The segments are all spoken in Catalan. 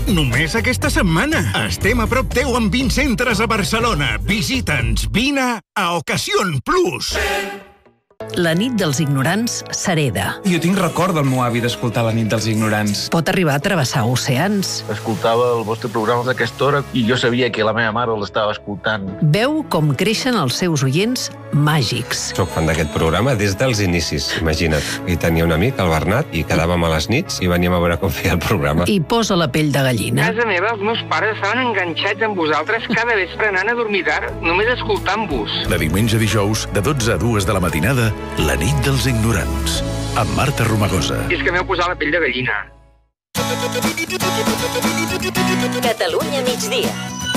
Només aquesta setmana. Estem a prop teu amb 20 centres a Barcelona. Visita'ns. Vine a Ocasión Plus. La nit dels ignorants s'hereda. Jo tinc record del meu avi d'escoltar La nit dels ignorants. Pot arribar a travessar oceans. Escoltava el vostre programa d'aquesta hora i jo sabia que la meva mare l'estava escoltant. Veu com creixen els seus oients màgics. Soc fan d'aquest programa des dels inicis, imagina't. I tenia un amic, el Bernat, i quedàvem a les nits i veníem a veure com feia el programa. I posa la pell de gallina. A casa meva, els meus pares estaven enganxats amb vosaltres cada vespre anant a dormir tard, només escoltant-vos. De diumenge a dijous, de 12 a 2 de la matinada, La nit dels ignorants, amb Marta Romagosa. I és que m'heu posat la pell de gallina. Catalunya migdia.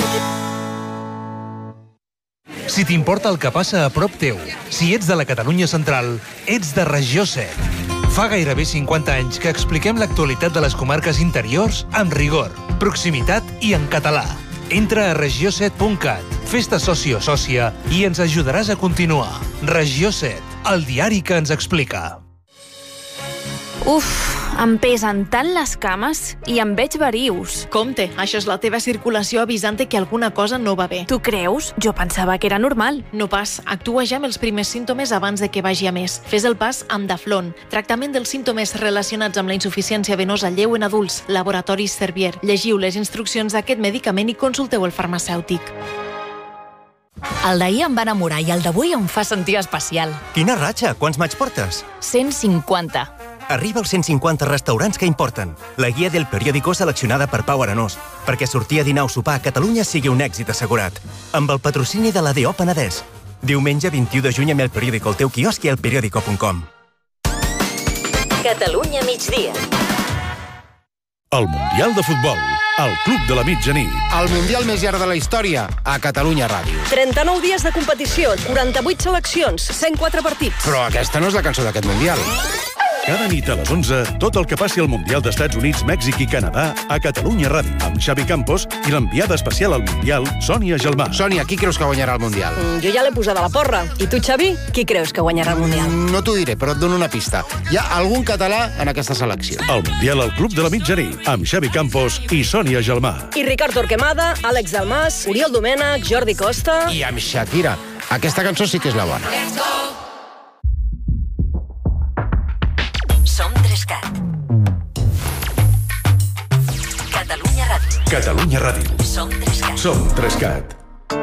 Si t'importa el que passa a prop teu, si ets de la Catalunya central, ets de Regió 7. Fa gairebé 50 anys que expliquem l'actualitat de les comarques interiors amb rigor, proximitat i en català. Entra a regio7.cat, fes-te soci o sòcia i ens ajudaràs a continuar. Regió 7, el diari que ens explica. Uf, em pesen tant les cames i em veig verius. Compte, això és la teva circulació avisant-te que alguna cosa no va bé. Tu creus? Jo pensava que era normal. No pas. Actua ja amb els primers símptomes abans de que vagi a més. Fes el pas amb Daflon. Tractament dels símptomes relacionats amb la insuficiència venosa lleu en adults. Laboratoris Servier. Llegiu les instruccions d'aquest medicament i consulteu el farmacèutic. El d'ahir em va enamorar i el d'avui em fa sentir especial. Quina ratxa! Quants maig portes? 150. Arriba als 150 restaurants que importen. La guia del periòdico seleccionada per Pau Arenós, perquè sortir a dinar o sopar a Catalunya sigui un èxit assegurat. Amb el patrocini de l'ADO Penedès. Diumenge 21 de juny amb el periòdico al teu quiosc i al periódico.com. Catalunya migdia. El Mundial de Futbol, al Club de la Mitjanit. El Mundial més llarg de la història, a Catalunya Ràdio. 39 dies de competició, 48 seleccions, 104 partits. Però aquesta no és la cançó d'aquest Mundial. Cada nit a les 11, tot el que passi al Mundial d'Estats Units, Mèxic i Canadà a Catalunya Ràdio, amb Xavi Campos i l'enviada especial al Mundial, Sònia Gelmà. Sònia, qui creus que guanyarà el Mundial? Jo ja l'he posada a la porra. I tu, Xavi, qui creus que guanyarà el Mundial? No t'ho diré, però et dono una pista. Hi ha algun català en aquesta selecció. El Mundial al Club de la Mitjanit, amb Xavi Campos i Sònia Gelmà. I Ricard Torquemada, Àlex Dalmas, Oriol Domènech, Jordi Costa... I amb Shakira. Aquesta cançó sí que és la bona. Let's go! Som 3CAT. Catalunya Ràdio. Catalunya Ràdio. Som 3CAT. Som 3CAT.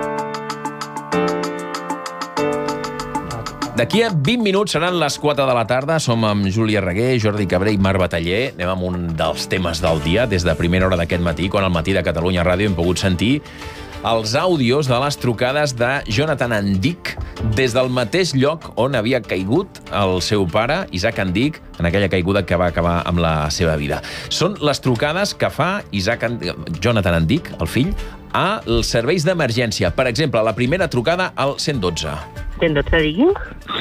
D'aquí a 20 minuts seran les 4 de la tarda. Som amb Júlia Reguer, Jordi Cabré i Marc Bataller. Anem amb un dels temes del dia, des de primera hora d'aquest matí, quan al matí de Catalunya Ràdio hem pogut sentir els àudios de les trucades de Jonathan Andic des del mateix lloc on havia caigut el seu pare, Isaac Andic, en aquella caiguda que va acabar amb la seva vida. Són les trucades que fa Jonathan Andic, el fill, als serveis d'emergència. Per exemple, la primera trucada al 112. 112, digui.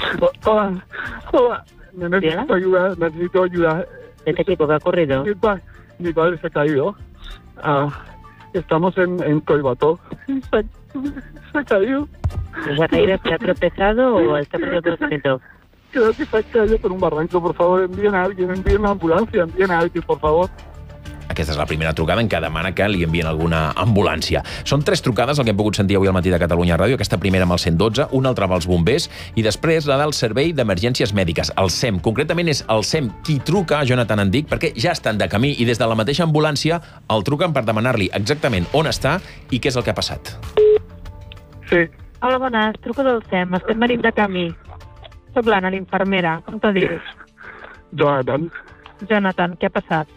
Hola. Necesito ayuda. ¿De qué tipo? ¿Qué ha ocurrido? Mi padre se ha caído. Estamos en Coibató. Se ha caído. ¿Se ha caído? ¿Se ha tropezado o está perdiendo conocimiento? Creo que se ha caído por un barranco. Por favor, envíen a alguien, envíen una ambulancia, envíen a alguien, por favor. Aquesta és la primera trucada en què demana que li envien alguna ambulància. Són 3 trucades el que hem pogut sentir avui al matí de Catalunya Ràdio, aquesta primera amb el 112, una altra amb els bombers i després la del Servei d'Emergències Mèdiques, el SEM. Concretament és el SEM qui truca a Jonathan Andic perquè ja estan de camí i des de la mateixa ambulància el truquen per demanar-li exactament on està i què és el que ha passat. Sí. Hola, bones. Truco del SEM. Estem venint de camí. Soc l'Anna, l'infermera. Com te dius? Jonathan. Jonathan, què ha passat?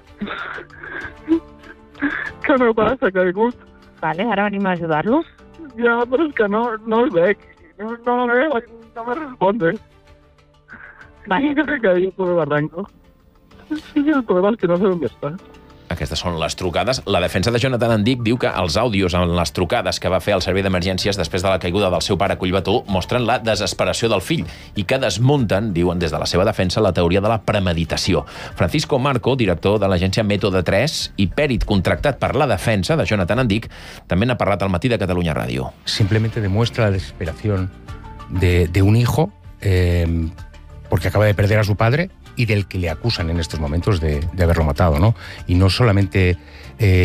Que el meu pare s'ha caigut. Vale, ara venim a ajudar-lo. Ja, però és que no el veig. No me responde. Vale. Que se ha caído por el barranco. Sí, el problema es que no sé dónde está. Aquestes són les trucades. La defensa de Jonathan Andic diu que els àudios en les trucades que va fer al servei d'emergències després de la caiguda del seu pare a Collbató mostren la desesperació del fill i que desmunten, diuen des de la seva defensa, la teoria de la premeditació. Francisco Marco, director de l'agència Método 3 i pèrit contractat per la defensa de Jonathan Andic, també n'ha parlat al matí de Catalunya Ràdio. Simplemente demuestra la desesperación de un hijo porque acaba de perder a su padre y del que le acusan en estos momentos de haberlo matado, ¿no? Y no solamente